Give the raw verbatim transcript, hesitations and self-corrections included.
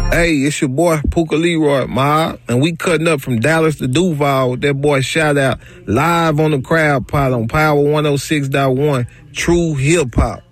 Hey, it's your boy Puka Leroy, Ma, and we cutting up from Dallas to Duval with that boy Shout Out live on the Crowd Pod on Power one oh six point one, True Hip Hop.